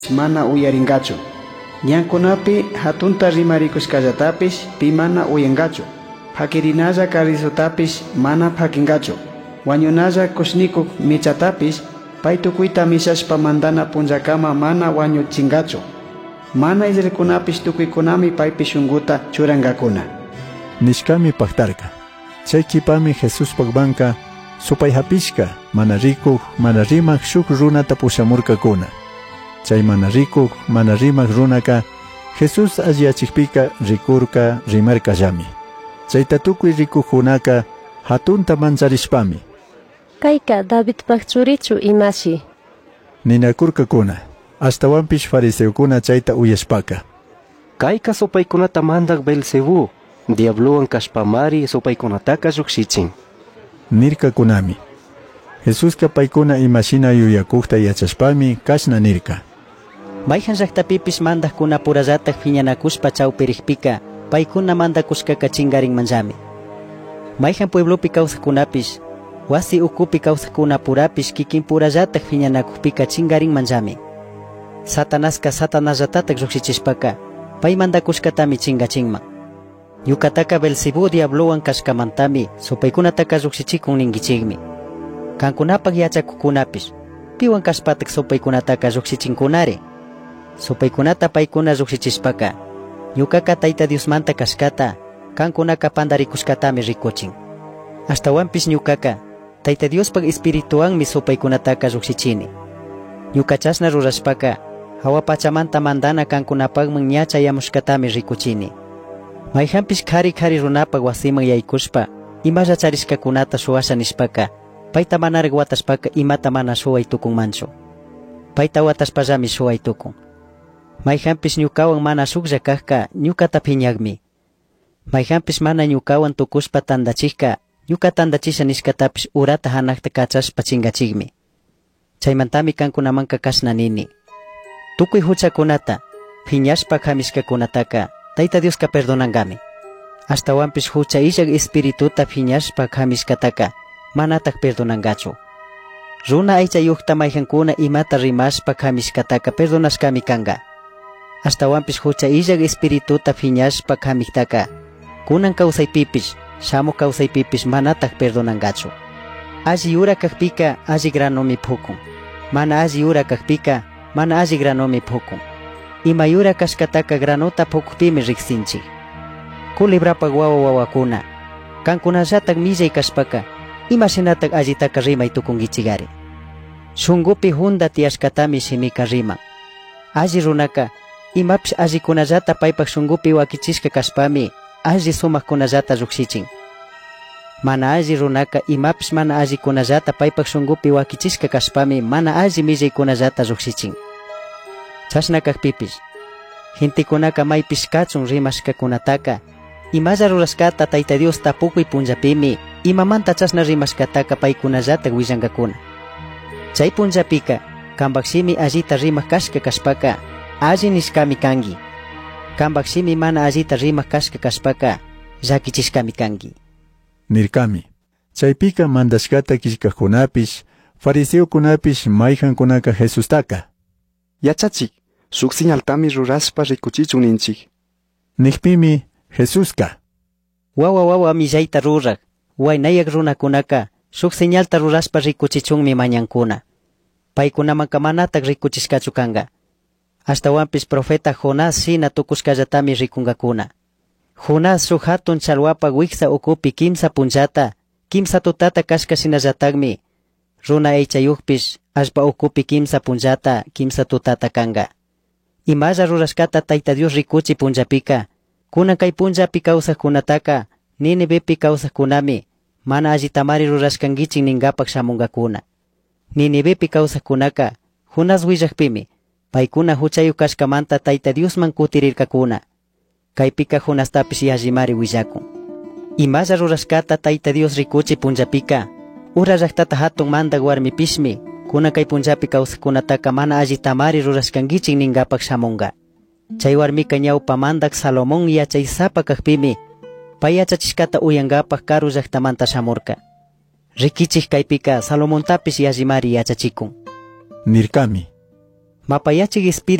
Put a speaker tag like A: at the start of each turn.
A: mana uyaringachu. Ñankunapi hatunta rimarikuskallatapish pi mana uyangachu. Phakirinalla karisutapish mana phakingachu. Wañunalla kushnikuq michatapish pay tukuyta mishashpa mandana punllakama mana wañuchingachu. Mana Israelkunapish tukuykunami paypi shunquta churangakuna.
B: Nishkami paktarka. Chay kipami Jesus pakbanka supay hapishka mana rikuq mana rimaq shuk runata pushamurkakuna. Chay mana rikuq mana rimaq runaka Jesus alliyachikpika rikurka rimarkallami. Chayta tukuy rikuqkunaka hatunta mancharishpami
C: Kayka Davidpak churichu imashi
B: ninakurkakuna. Ashtawanpish fariseukuna chayta uyashpaka
D: Kayka supaykunata mandak Belzebú, diabluwan kashpamari supaykunataka lluksichin
B: nirkakunami. Jesuska paykuna imashina yuyakukta yachashpami kashna nirka.
E: Mayhan llaqtapipish mandaqkuna purallatak phiñanakushpa chawpiriqpika paykuna mandakushkaka chingarinmanllami. Mayhan pueblopi kawsaqkunapish wasi ukupi kawsaqkuna purapish kikin purallatak phiñanakuqpika chingarinmanllami. Satanaska satanallatatak lluqsichishpaka pay mandakushkatami chingachinman. Ñukataka Belzebú diabluwan kashkamantami supaykunataka lluqsichikun ninkichikmi. Kankunapak yachakukunapish piwan kashpatak supaykunataka lluqsichinkunari. Supaykunata paykuna lluqsichishpaka ñukaka Tayta Diosmanta kashkata kankunaka pandarikushkatami rikuchin. Ashtawanpish ñukaka Tayta Diospak espirituwanmi supaykunataka lluqsichini. Ñuka chashna rurashpaka hawa pachamanta mandana kankunapakman ñachayamushkatami rikuchini. Mayhanpish khari runapak wasiman yaykushpa imalla charishkakunata shuwasha nishpaka payta manaraq watashpaka imata mana shuway tukunmanchu. Payta watashpallami shuway tukun. Mayhanpish ñukawan mana shuklla kaqka ñukata phiñaqmi. Mayhanpish mana ñukawan tukushpa tandachikka ñuka tandachisha nishkatapish urata hanaqta kachashpa chingachikmi. Chaymantami kankunamanka kashna nini. Tukuy huchakunata phiñashpa hamishkakunataka Tayta Dioska perdonangami. Ashtawanpish hucha illak espirituta phiñashpa hamishkataka manatak perdonangachu. Runa aychayuqta mayhankuna imata rimashpa hamishkataka perdonashkami kanga. Ashtawanpish hucha illak espirituta phiñashpa hamiktaka kunan kawsaypipish shamuq kawsaypipish manatak perdonangachu. Alli yura kaqpika alli granomi phukun. Mana alli yura kaqpika mana alli granomi phukun. Ima yura kashkataka granota phukupimi riqsinchik. Kulibrapak wawakuna kankunallatak millay kashpaka imashinatak allitaka rimay tukunkichigari. Shungupi hunda tiyashkatami shimika riman. Alli runaka imapish allikunallata paypak shungupi wakichishka kashpami alli sumaqkunallata lluqsichin. Mana alli runaka imapish mana allikunallata paypak shungupi wakichishka kashpami mana alli millaykunallata lluqsichin. Chashna kaqpipish hintikunaka maypish kachun rimashkakunataka imalla rurashkata Tayta Dios tapukuy punllapimi imamanta chashna rimashkataka paykunallatak willankakuna. Chay punllapika kanpak shimi allita rimaq kashka kashpaka alli nishkami kanki. Kanpak shimi mana allita rimaq kashka kashpaka llakichishkami kanki.
B: Nirkami. Chaypika mandashkata kishkakunapish fariseukunapish mayhankunaka Jesustaka.
F: Yachachik, shuk señaltami rurashpa rikuchichun ninchik.
B: Nikpimi Jesuska.
E: Wawa millayta rurak. Waynayak runakunaka shuk señalta rurashpa rikuchichunmi mañankuna. Paykunamanka manatak rikuchishkachu kanga. Ashtawanpish profeta Jonás shina tukushkallatami rikunkakuna. Jonás shuk hatun challwapak wiksa ukupi kimsa punllata, kimsa tutata kashka shinallatakmi runa aychayuqpish ashpa ukupi kimsa punllata, kimsa tutata kanga. Imalla rurashkata Tayta Dios rikuchi punllapika, kunan kay punllapi kawsaqkunataka Ninivepi kawsaqkunami mana allitamari rurashkankichin ninkapak shamunkakuna. Ninivepi kawsaqkunaka Jonás willakpimi paykuna huchayuq kashkamanta Tayta Diosman kutirirkakuna. Kaypika Jonastapish yallimari willakun. Imalla rurashkata Tayta Dios rikuchi punllapika ura llaqtata hatun mandak warmipishmi kunan kay punllapi kawsaqkunataka mana allitamari rurashkankichin ninkapak shamunka. Chay warmika ñawpa mandak Salomón yachaysapa kaqpimi pay yachachishkata uyankapak karu llaqtamanta shamurka. Rikichik kaypika Salomontapish yallimari yachachikun.
B: Nirkami.
E: Mapayachik espíritu